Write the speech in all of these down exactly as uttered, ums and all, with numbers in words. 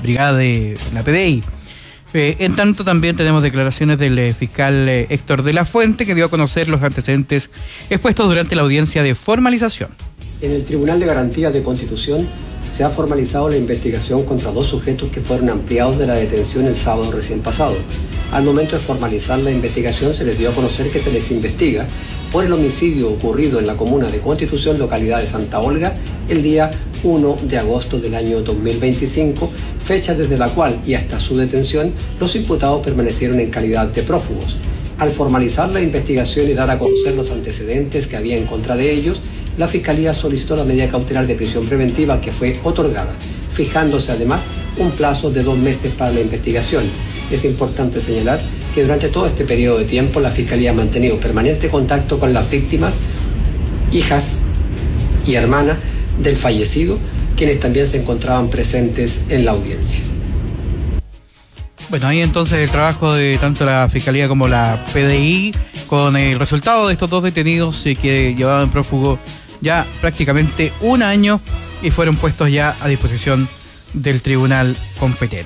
brigada de la P D I. Eh, en tanto, también tenemos declaraciones del eh, fiscal eh, Héctor de la Fuente, que dio a conocer los antecedentes expuestos durante la audiencia de formalización. En el Tribunal de Garantías de Constitución se ha formalizado la investigación contra dos sujetos que fueron ampliados de la detención el sábado recién pasado. Al momento de formalizar la investigación se les dio a conocer que se les investiga por el homicidio ocurrido en la comuna de Constitución, localidad de Santa Olga, el día primero de agosto del año dos mil veinticinco, fecha desde la cual y hasta su detención los imputados permanecieron en calidad de prófugos. Al formalizar la investigación y dar a conocer los antecedentes que había en contra de ellos, la Fiscalía solicitó la medida cautelar de prisión preventiva, que fue otorgada, fijándose además un plazo de dos meses para la investigación. Es importante señalar que durante todo este periodo de tiempo la Fiscalía ha mantenido permanente contacto con las víctimas, hijas y hermanas del fallecido, quienes también se encontraban presentes en la audiencia. Bueno, ahí entonces el trabajo de tanto la Fiscalía como la P D I con el resultado de estos dos detenidos eh, que llevaban prófugo ya prácticamente un año y fueron puestos ya a disposición del tribunal competente.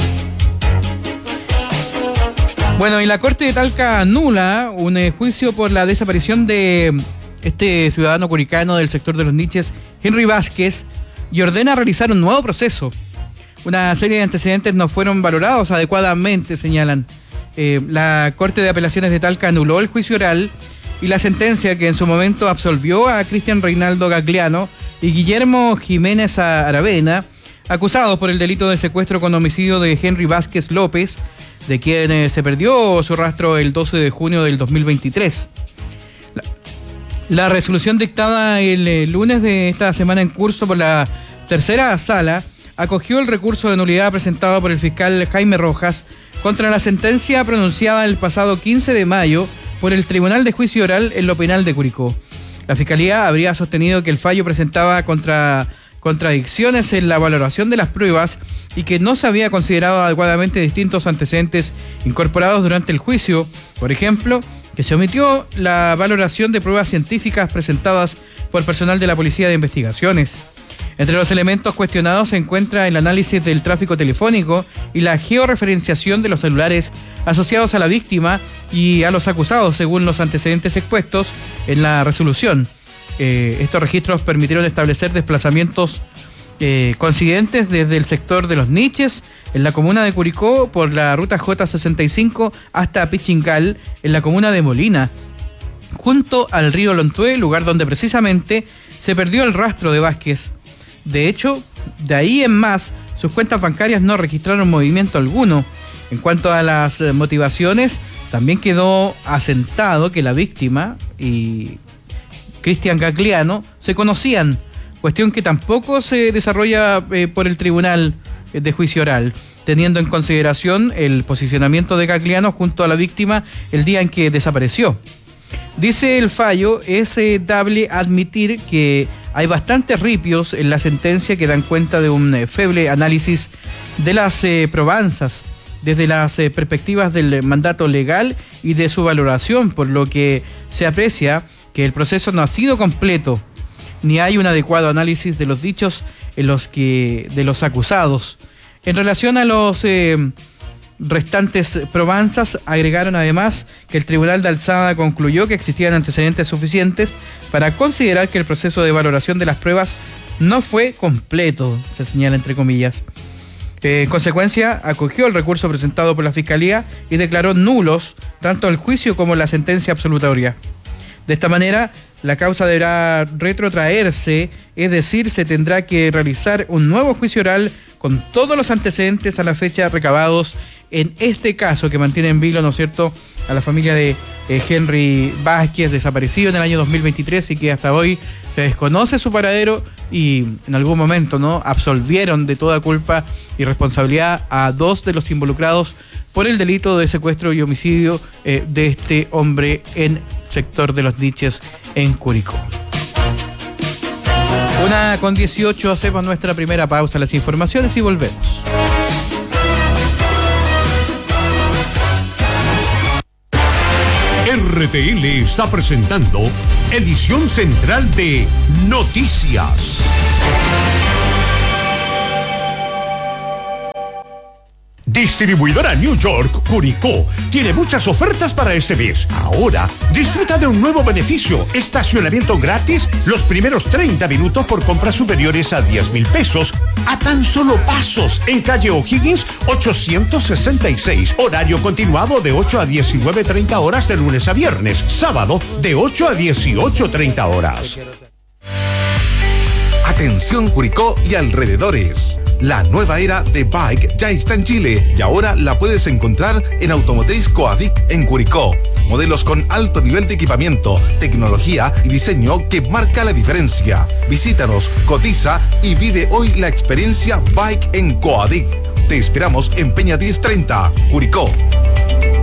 Bueno, y la Corte de Talca anula un eh, juicio por la desaparición de este ciudadano curicano del sector de los Niches, Henry Vázquez, y ordena realizar un nuevo proceso. Una serie de antecedentes no fueron valorados adecuadamente, señalan. Eh, la Corte de Apelaciones de Talca anuló el juicio oral y la sentencia que en su momento absolvió a Cristian Reinaldo Gagliano y Guillermo Jiménez Aravena, acusados por el delito de secuestro con homicidio de Henry Vázquez López, de quien eh, se perdió su rastro el doce de junio del dos mil veintitrés. La, la resolución dictada el, el lunes de esta semana en curso por la tercera sala acogió el recurso de nulidad presentado por el fiscal Jaime Rojas contra la sentencia pronunciada el pasado quince de mayo por el Tribunal de Juicio Oral en lo Penal de Curicó. La Fiscalía habría sostenido que el fallo presentaba contra, contradicciones en la valoración de las pruebas y que no se había considerado adecuadamente distintos antecedentes incorporados durante el juicio. Por ejemplo, que se omitió la valoración de pruebas científicas presentadas por personal de la Policía de Investigaciones. Entre los elementos cuestionados se encuentra el análisis del tráfico telefónico y la georreferenciación de los celulares asociados a la víctima y a los acusados, según los antecedentes expuestos en la resolución. Eh, estos registros permitieron establecer desplazamientos eh, coincidentes desde el sector de los Niches, en la comuna de Curicó, por la ruta J sesenta y cinco hasta Pichingal, en la comuna de Molina, junto al río Lontué, lugar donde precisamente se perdió el rastro de Vázquez. De hecho, de ahí en más, sus cuentas bancarias no registraron movimiento alguno. En cuanto a las motivaciones, también quedó asentado que la víctima y Cristian Gagliano se conocían, cuestión que tampoco se desarrolla eh, por el Tribunal de Juicio Oral, teniendo en consideración el posicionamiento de Gagliano junto a la víctima el día en que desapareció. Dice el fallo, es eh, dable admitir que hay bastantes ripios en la sentencia que dan cuenta de un eh, feble análisis de las eh, probanzas desde las eh, perspectivas del mandato legal y de su valoración, por lo que se aprecia que el proceso no ha sido completo, ni hay un adecuado análisis de los dichos en los que, de los acusados. En relación a los eh, restantes probanzas, agregaron además que el Tribunal de Alzada concluyó que existían antecedentes suficientes para considerar que el proceso de valoración de las pruebas no fue completo, se señala entre comillas. En consecuencia, acogió el recurso presentado por la Fiscalía y declaró nulos tanto el juicio como la sentencia absolutoria. De esta manera, la causa deberá retrotraerse, es decir, se tendrá que realizar un nuevo juicio oral con todos los antecedentes a la fecha recabados en este caso, que mantiene en vilo, ¿no es cierto?, a la familia de eh, Henry Vázquez, desaparecido en el año dos mil veintitrés y que hasta hoy se desconoce su paradero, y en algún momento, ¿no?, absolvieron de toda culpa y responsabilidad a dos de los involucrados por el delito de secuestro y homicidio eh, de este hombre en sector de los Niches en Curicó. Una con dieciocho, hacemos nuestra primera pausa, las informaciones, y volvemos. R T L está presentando edición central de Noticias. Distribuidora New York, Curicó, tiene muchas ofertas para este mes. Ahora, disfruta de un nuevo beneficio, estacionamiento gratis los primeros treinta minutos por compras superiores a diez mil pesos, a tan solo pasos, en calle O'Higgins ochocientos sesenta y seis, horario continuado de ocho a diecinueve treinta horas de lunes a viernes, sábado de ocho a dieciocho treinta horas. Atención Curicó y alrededores. La nueva era de Bike ya está en Chile y ahora la puedes encontrar en Automotriz Coadic en Curicó. Modelos con alto nivel de equipamiento, tecnología y diseño que marca la diferencia. Visítanos, cotiza y vive hoy la experiencia Bike en Coadic. Te esperamos en Peña diez treinta, Curicó.